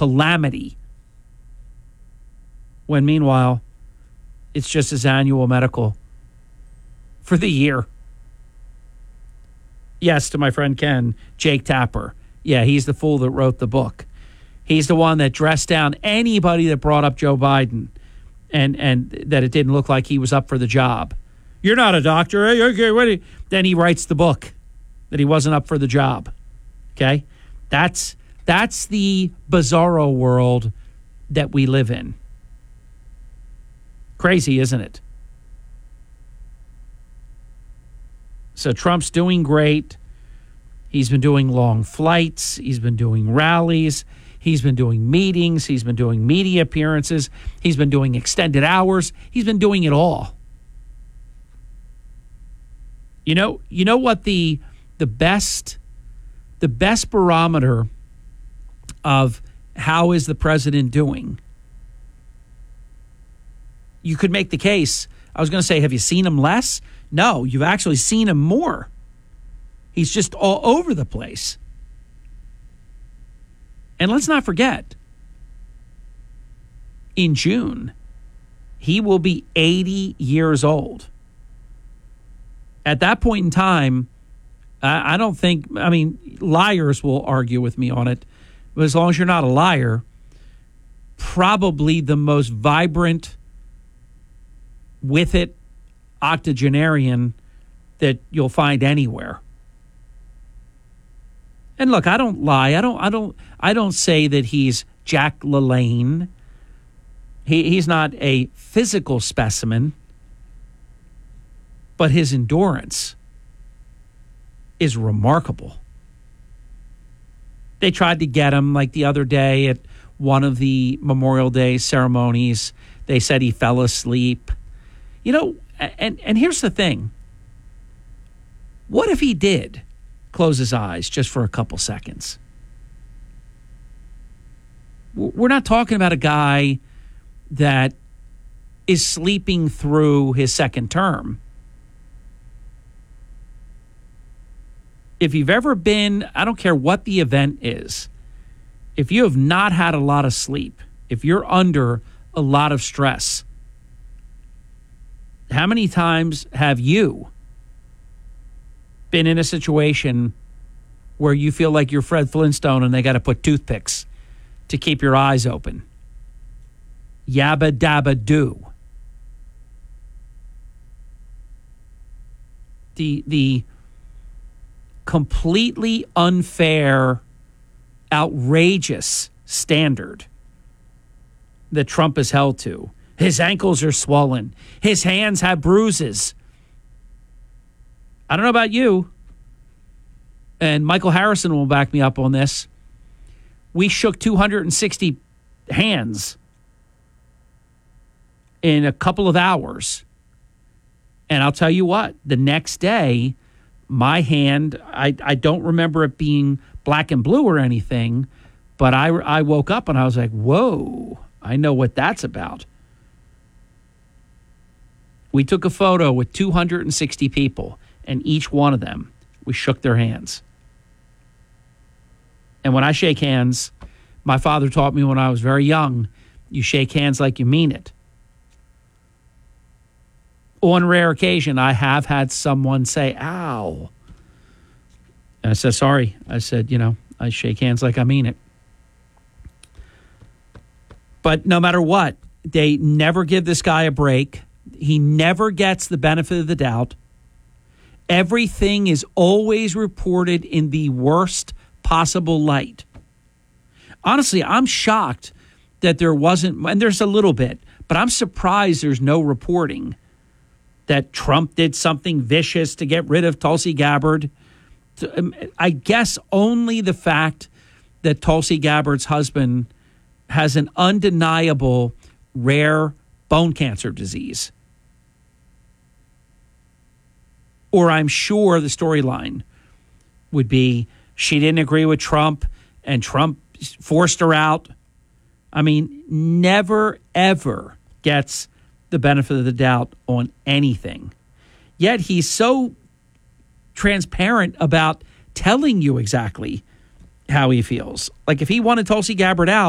calamity. When meanwhile, it's just his annual medical for the year. Yes, to my friend Ken, Jake Tapper. Yeah, he's the fool that wrote the book. He's the one that dressed down anybody that brought up Joe Biden and that it didn't look like he was up for the job. You're not a doctor. Okay, then he writes the book that he wasn't up for the job. Okay? That's the bizarro world that we live in. Crazy, isn't it? So Trump's doing great. He's been doing long flights. He's been doing rallies. He's been doing meetings. He's been doing media appearances. He's been doing extended hours. He's been doing it all. You know what the best barometer of how is the president doing? You could make the case. I was going to say, have you seen him less? No, you've actually seen him more. He's just all over the place. And let's not forget, in June, he will be 80 years old. At that point in time, I don't think, liars will argue with me on it, but as long as you're not a liar, probably the most vibrant, with it, octogenarian that you'll find anywhere. And look, I don't lie. I don't say that he's Jack LaLanne. He's not a physical specimen, but his endurance is remarkable. They tried to get him like the other day at one of the Memorial Day ceremonies. They said he fell asleep. And here's the thing. What if he did close his eyes just for a couple seconds? We're not talking about a guy that is sleeping through his second term. If you've ever been, I don't care what the event is, if you have not had a lot of sleep, if you're under a lot of stress, how many times have you been in a situation where you feel like you're Fred Flintstone and they got to put toothpicks to keep your eyes open? Yabba dabba do. The completely unfair, outrageous standard that Trump is held to. His ankles are swollen. His hands have bruises. I don't know about you, and Michael Harrison will back me up on this. We shook 260 hands in a couple of hours. And I'll tell you what, the next day, my hand, I don't remember it being black and blue or anything, but I woke up and I was like, whoa, I know what that's about. We took a photo with 260 people, and each one of them, we shook their hands. And when I shake hands, my father taught me when I was very young, you shake hands like you mean it. On rare occasion, I have had someone say, ow. And I said, sorry. I said, I shake hands like I mean it. But no matter what, they never give this guy a break. He never gets the benefit of the doubt. Everything is always reported in the worst possible light. Honestly, I'm shocked that there wasn't, and there's a little bit, but I'm surprised there's no reporting that Trump did something vicious to get rid of Tulsi Gabbard. I guess only the fact that Tulsi Gabbard's husband has an undeniable rare bone cancer disease. Or I'm sure the storyline would be she didn't agree with Trump and Trump forced her out. I mean, never, ever gets the benefit of the doubt on anything. Yet he's so transparent about telling you exactly how he feels. Like if he wanted Tulsi Gabbard out,